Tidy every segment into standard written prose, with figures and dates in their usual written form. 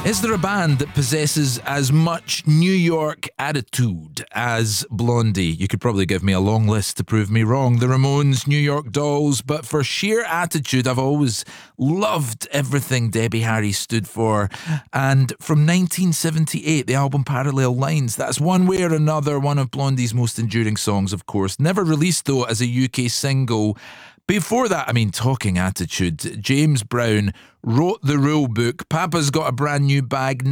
Is there a band that possesses as much New York attitude as Blondie? You could probably give me a long list to prove me wrong. The Ramones, New York Dolls, but for sheer attitude, I've always loved everything Debbie Harry stood for. And from 1978, the album Parallel Lines, that's one way or another one of Blondie's most enduring songs, of course. Never released, though, as a UK single. Before that, talking attitude, James Brown wrote the rule book. Papa's Got a Brand New Bag,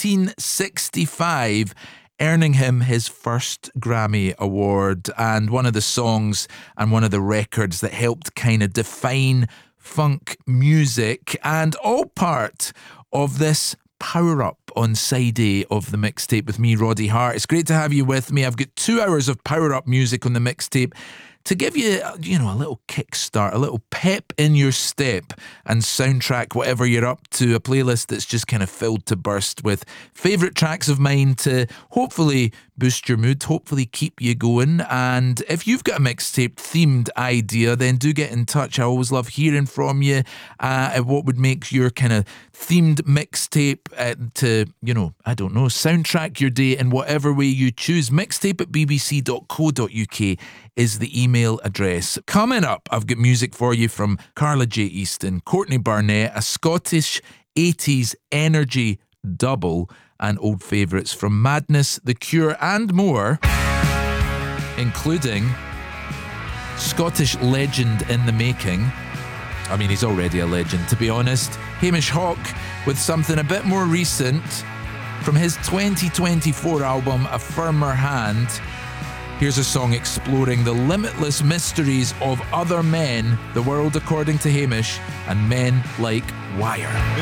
1965, earning him his first Grammy Award, and one of the songs and one of the records that helped kind of define funk music, and all part of this Power Up on side A of the mixtape with me, Roddy Hart. It's great to have you with me. I've got 2 hours of Power Up music on the mixtape to give you, a little kickstart, a little pep in your step and soundtrack whatever you're up to, a playlist that's just kind of filled to burst with favourite tracks of mine to hopefully boost your mood, hopefully keep you going. And if you've got a mixtape themed idea, then do get in touch. I always love hearing from you. What would make your kind of themed mixtape to, soundtrack your day in whatever way you choose. Mixtape@bbc.co.uk is the email address. Coming up, I've got music for you from Carla J. Easton, Courtney Barnett, a Scottish 80s energy double, and old favourites from Madness, The Cure, and more, including Scottish legend in the making. He's already a legend, to be honest. Hamish Hawk with something a bit more recent from his 2024 album, A Firmer Hand. Here's a song exploring the limitless mysteries of other men, the world according to Hamish, and men like Wire.